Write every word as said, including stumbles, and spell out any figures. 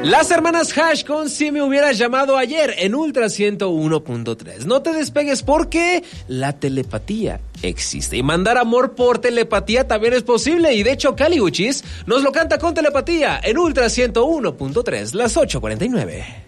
Las hermanas Hash con Si me hubieras llamado ayer en Ultra ciento uno punto tres. No te despegues porque la telepatía existe y mandar amor por telepatía también es posible, y de hecho Cali Uchis nos lo canta con telepatía en Ultra ciento uno punto tres, las ocho cuarenta y nueve.